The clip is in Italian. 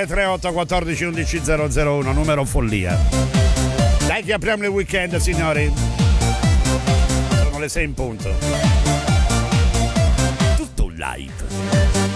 338 14 11 001, numero follia. Dai che apriamo il weekend, signori. Sono le 6 in punto. Tutto live.